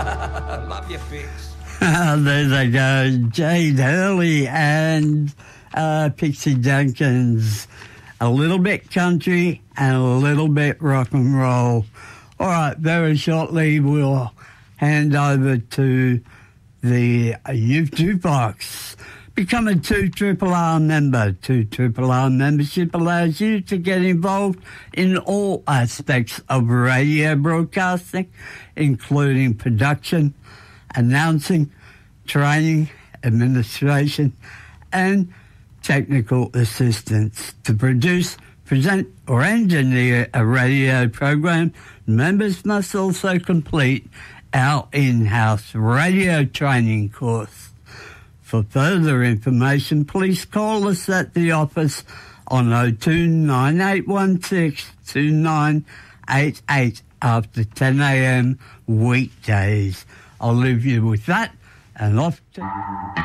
Love your fix. There they go, Jade Hurley and Pixie Jenkins. A little bit country and a little bit rock and roll. All right, very shortly we'll hand over to the Youth Jukebox. Become a 2RRR member. 2RRR membership allows you to get involved in all aspects of radio broadcasting, including production, announcing, training, administration, and technical assistance. To produce, present, or engineer a radio program, members must also complete our in-house radio training course. For further information, please call us at the office on 02 9816 2988 after 10 a.m. weekdays. I'll leave you with that and off to...